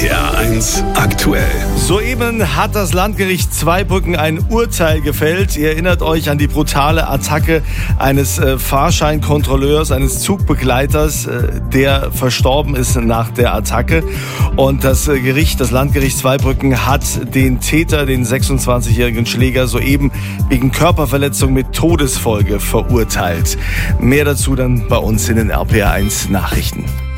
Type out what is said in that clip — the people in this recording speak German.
RPR1 aktuell. Soeben hat das Landgericht Zweibrücken ein Urteil gefällt. Ihr erinnert euch an die brutale Attacke eines Fahrscheinkontrolleurs, eines Zugbegleiters, der verstorben ist nach der Attacke. Und das Landgericht Zweibrücken hat den Täter, den 26-jährigen Schläger, soeben wegen Körperverletzung mit Todesfolge verurteilt. Mehr dazu dann bei uns in den RPR1 Nachrichten.